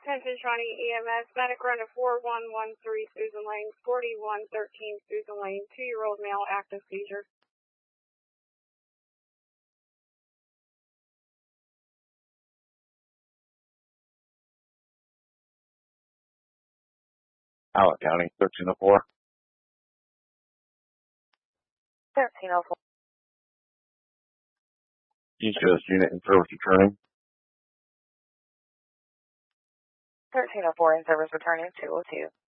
Attention Shawnee EMS, medic run to 4113 Susan Lane, 4113 Susan Lane, 2-year-old male, active seizure. Allen County, 1304. 1304. East Coast unit in service returning. 1304 in service returning 202.